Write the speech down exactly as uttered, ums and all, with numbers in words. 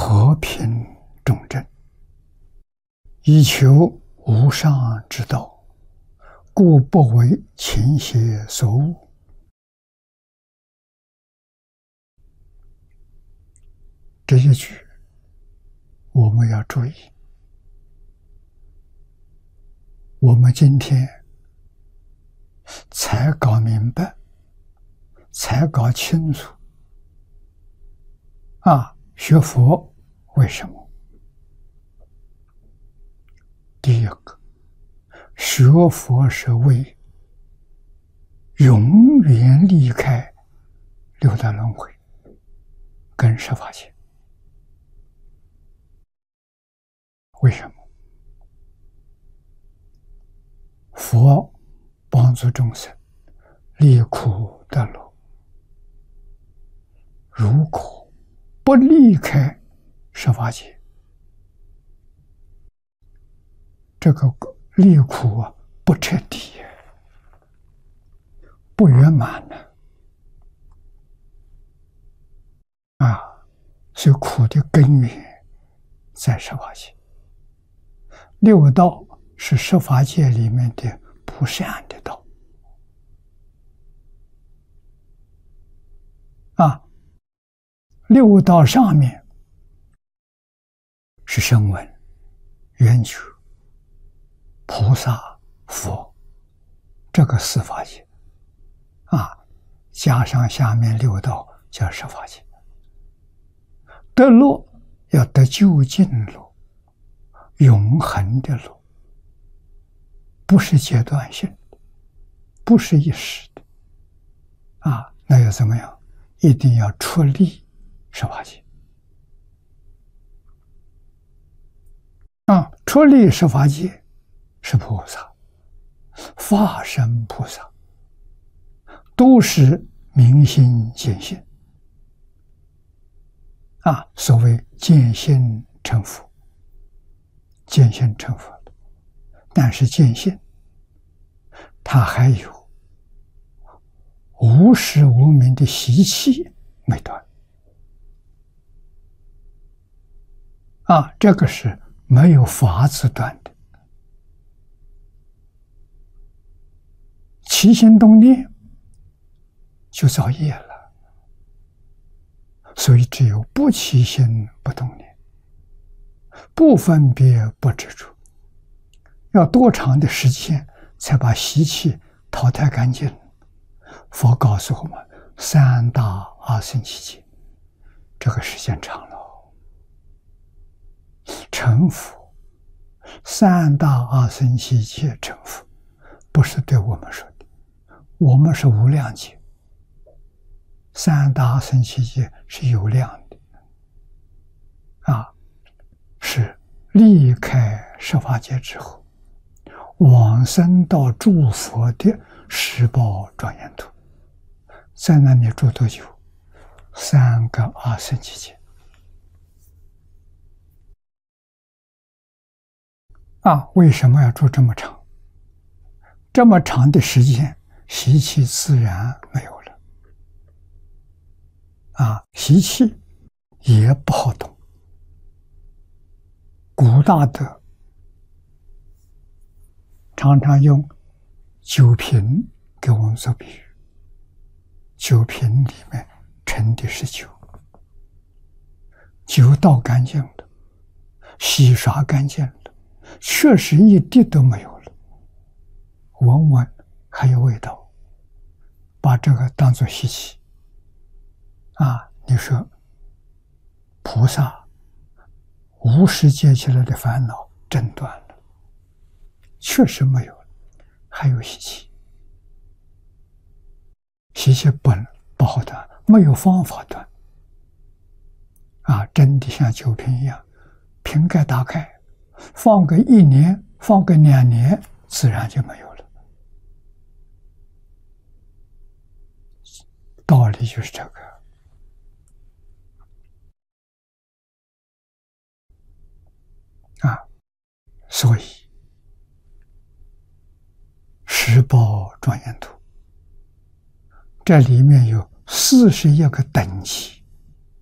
和平中正，以求无上之道，故不为情邪所误。这一句我们要注意。我们今天才搞明白，才搞清楚啊！学佛为什么？第一个，学佛是为永远离开六道轮回跟十法界。为什么？佛帮助众生离苦得乐，如果不离开十法界，这个离苦啊不彻底，不圆满呢啊！所以苦的根源在十法界。六道是十法界里面的不善的道啊，六道上面是声闻、缘觉、菩萨、佛，这个四法界啊，加上下面六道叫十法界。得乐要得究竟乐，永恒的乐，不是阶段性的，不是一时的啊！那要怎么样？一定要出离十法界啊！出离十法界是菩萨、法身菩萨，都是明心见性啊！所谓见性成佛，见性成佛的，但是见性它还有无始无明的习气没断啊，这个是没有法子断的。起心动念就造业了，所以只有不起心不动念，不分别不执着，要多长的时间才把习气淘汰干净？佛告诉我们，三大阿僧祇劫，这个时间长了。成佛，三大阿僧祇劫成佛，不是对我们说的，我们是无量劫，三大阿僧祇劫是有量的啊，是离开十法界之后，往生到诸佛的十宝庄严土，在那里住多久？三个阿僧祇劫啊！为什么要住这么长？这么长的时间，习气自然没有了啊！习气也不好动。古大德常常用酒瓶给我们做比喻，酒瓶里面盛的是酒，酒倒干净了，洗刷干净了，确实一滴都没有了，闻闻还有味道，把这个当作习气啊！你说菩萨无始劫起来的烦恼真断了，确实没有了，还有习气，习气本不好断，没有方法断啊！真的像酒瓶一样，瓶盖打开，放个一年，放个两年，自然就没有了。道理就是这个啊！所以十宝庄严土这里面有四十一个等级